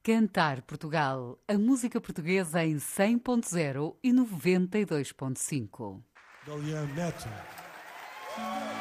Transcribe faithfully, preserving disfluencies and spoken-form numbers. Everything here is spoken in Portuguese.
Cantar Portugal, a música portuguesa em cem ponto zero e noventa e dois ponto cinco. Dalian Neto.